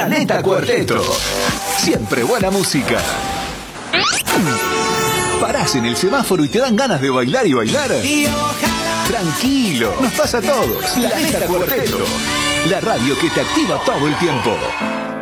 Planeta Cuarteto. Siempre buena música. Parás en el semáforo y te dan ganas de bailar y bailar. Tranquilo, nos pasa a todos. Planeta Cuarteto. La radio que te activa todo el tiempo.